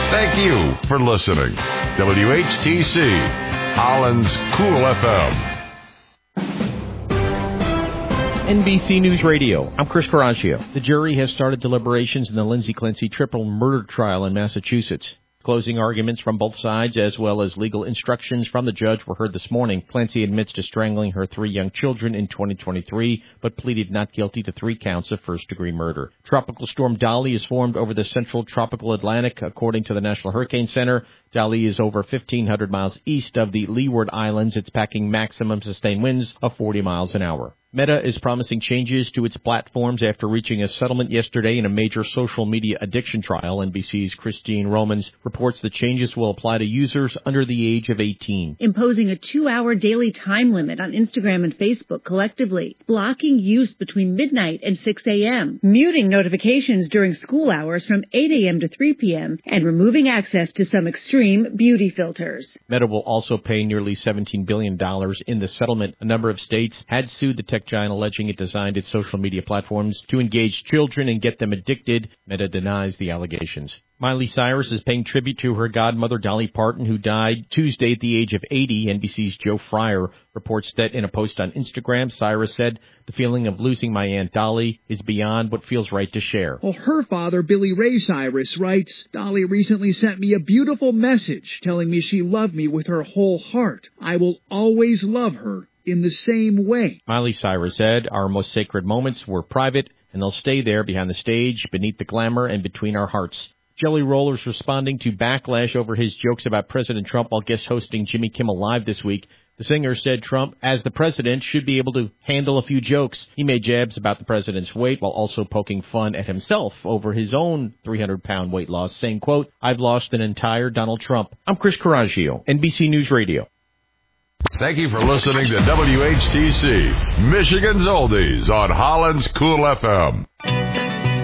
Thank you for listening. WHTC, Holland's Cool FM. NBC News Radio. I'm Chris Coraggio. The jury has started deliberations in the Lindsay Clancy triple murder trial in Massachusetts. Closing arguments from both sides, as well as legal instructions from the judge, were heard this morning. Clancy admits to strangling her 3 young children in 2023, but pleaded not guilty to 3 counts of first-degree murder. Tropical storm Dolly is formed over the central tropical Atlantic, according to the National Hurricane Center. Dolly is over 1,500 miles east of the Leeward Islands. It's packing maximum sustained winds of 40 miles an hour. Meta is promising changes to its platforms after reaching a settlement yesterday in a major social media addiction trial. NBC's Christine Romans reports the changes will apply to users under the age of 18. Imposing a 2-hour daily time limit on Instagram and Facebook collectively, blocking use between midnight and 6 a.m., muting notifications during school hours from 8 a.m. to 3 p.m., and removing access to some extreme beauty filters. Meta will also pay nearly $17 billion in the settlement. A number of states had sued the tech giant, alleging it designed its social media platforms to engage children and get them addicted. Meta denies the allegations. Miley Cyrus is paying tribute to her godmother, Dolly Parton, who died Tuesday at the age of 80. NBC's Joe Fryer reports that in a post on Instagram, Cyrus said, "The feeling of losing my Aunt Dolly is beyond what feels right to share." Well, her father, Billy Ray Cyrus, writes, "Dolly recently sent me a beautiful message telling me she loved me with her whole heart. I will always love her in the same way." Miley Cyrus said, "Our most sacred moments were private, and they'll stay there behind the stage, beneath the glamour, and between our hearts." Jelly Roller's responding to backlash over his jokes about President Trump while guest hosting Jimmy Kimmel Live this week. The singer said Trump, as the president, should be able to handle a few jokes. He made jabs about the president's weight while also poking fun at himself over his own 300-pound weight loss, saying, quote, "I've lost an entire Donald Trump." I'm Chris Coraggio, NBC News Radio. Thank you for listening to WHTC, Michigan's Oldies on Holland's Cool FM.